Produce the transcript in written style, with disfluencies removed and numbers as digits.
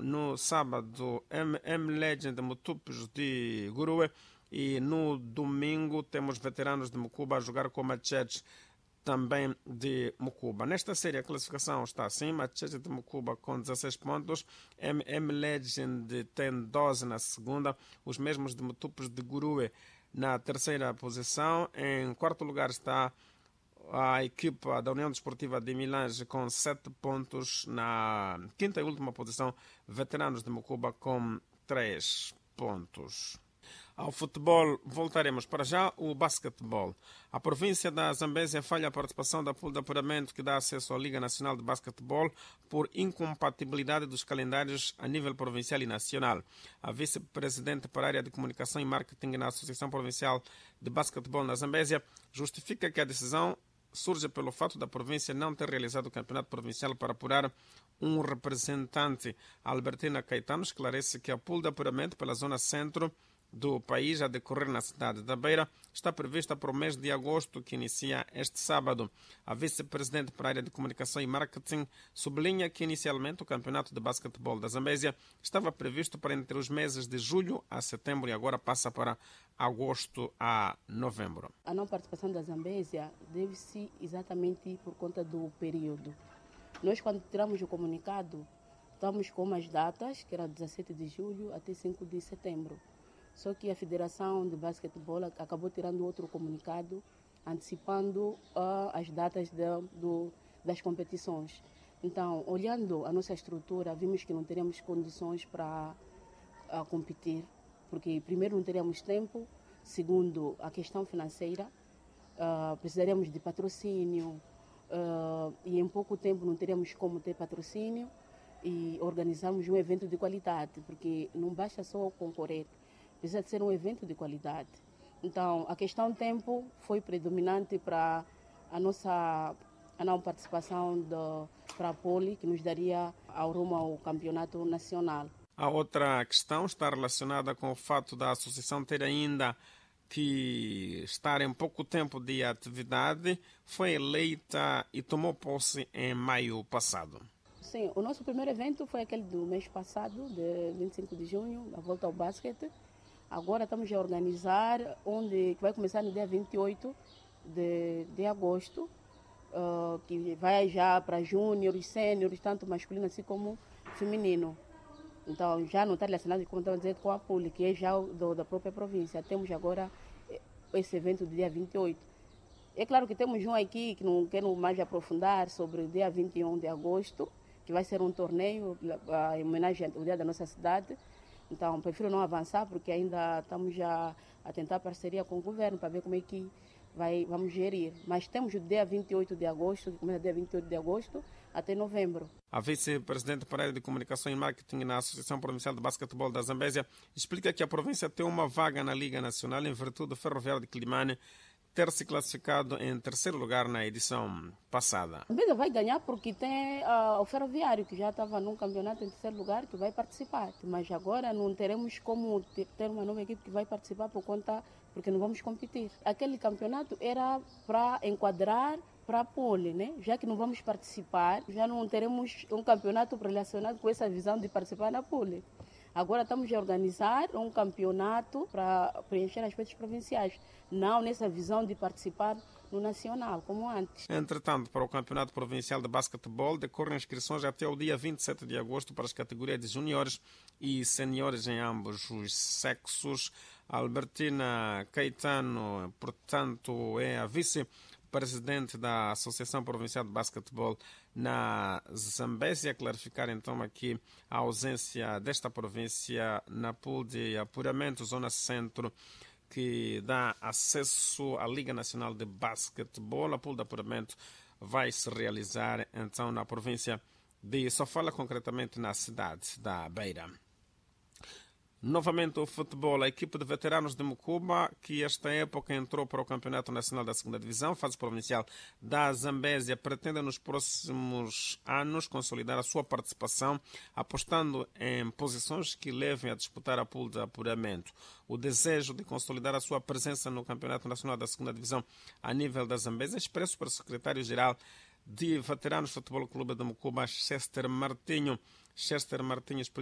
no sábado, MM Legend Mutupes de Gurue. E no domingo temos veteranos de Mucuba a jogar com Machetes também de Mucuba. Nesta série a classificação está assim: Machetes de Mucuba com 16 pontos, MM Legend tem 12 na segunda, os mesmos de Mutupes de Gurue na terceira posição. Em quarto lugar está a equipa da União Desportiva de Milange com 7 pontos. Na quinta e última posição, veteranos de Mucuba com 3 pontos. Ao futebol, voltaremos para já. O basquetebol. A província da Zambésia falha a participação da pool de apuramento que dá acesso à Liga Nacional de Basquetebol por incompatibilidade dos calendários a nível provincial e nacional. A vice-presidente para a área de comunicação e marketing na Associação Provincial de Basquetebol na Zambésia justifica que a decisão surge pelo fato da província não ter realizado o campeonato provincial para apurar um representante. A Albertina Caetano esclarece que a pool de apuramento pela zona centro do país a decorrer na cidade da Beira está prevista para o mês de agosto, que inicia este sábado. A vice-presidente para a área de comunicação e marketing sublinha que inicialmente o campeonato de basquetebol da Zambésia estava previsto para entre os meses de julho a setembro e agora passa para agosto a novembro. A não participação da Zambésia deve-se exatamente por conta do período. Nós, quando tiramos o comunicado, estamos com umas datas, que era 17 de julho até 5 de setembro. Só que a Federação de Basquetebol acabou tirando outro comunicado, antecipando as datas das competições. Então, olhando a nossa estrutura, vimos que não teríamos condições para competir, porque primeiro não teríamos tempo, segundo a questão financeira, precisaríamos de patrocínio, e em pouco tempo não teríamos como ter patrocínio e organizarmos um evento de qualidade, porque não basta só concorrer, precisa de ser um evento de qualidade. Então, a questão tempo foi predominante para a não participação para a Poli, que nos daria ao rumo ao campeonato nacional. A outra questão está relacionada com o fato da associação ter ainda que estar em pouco tempo de atividade. Foi eleita e tomou posse em maio passado. Sim, o nosso primeiro evento foi aquele do mês passado, de 25 de junho, a volta ao basquete. Agora estamos a organizar, que vai começar no dia 28 de agosto, que vai já para júniores, sêniores, tanto masculino assim como feminino. Então, já não está relacionado, como estava dizendo, com a PULI, que é já da própria província. Temos agora esse evento do dia 28. É claro que temos um aqui que não quero mais aprofundar sobre o dia 21 de agosto, que vai ser um torneio em homenagem ao dia da nossa cidade. Então, prefiro não avançar, porque ainda estamos já a tentar parceria com o governo para ver como é que vamos gerir. Mas temos o dia 28 de agosto, que começa dia 28 de agosto, até novembro. A vice-presidente para a área de comunicação e marketing na Associação Provincial de Basquetebol da Zambésia explica que a província tem uma vaga na Liga Nacional em virtude do Ferroviário de Quilimane ter se classificado em terceiro lugar na edição passada. A Zambésia vai ganhar porque tem o Ferroviário, que já estava num campeonato em terceiro lugar, que vai participar. Mas agora não teremos como ter uma nova equipe que vai participar porque não vamos competir. Aquele campeonato era para enquadrar para a Poli, né? Já que não vamos participar, já não teremos um campeonato relacionado com essa visão de participar na Poli. Agora estamos a organizar um campeonato para preencher aspectos provinciais, não nessa visão de participar no nacional, como antes. Entretanto, para o Campeonato Provincial de Basquetebol, decorrem inscrições até o dia 27 de agosto para as categorias de juniores e seniores em ambos os sexos. A Albertina Caetano, portanto, é a vice-presidente da Associação Provincial de Basquetebol na Zambésia. Clarificar então aqui a ausência desta província na pool de apuramento Zona Centro, que dá acesso à Liga Nacional de Basquetebol. A pool de apuramento vai se realizar então na província de Sofala, concretamente na cidade da Beira. Novamente o futebol, a equipe de veteranos de Mucuba, que esta época entrou para o Campeonato Nacional da 2ª Divisão, fase provincial da Zambésia, pretende nos próximos anos consolidar a sua participação, apostando em posições que levem a disputar a pool de apuramento. O desejo de consolidar a sua presença no Campeonato Nacional da 2ª Divisão a nível da Zambésia é expresso pelo secretário-geral de Veteranos Futebol Clube de Mucuba, Chester Martinho. Chester Martinho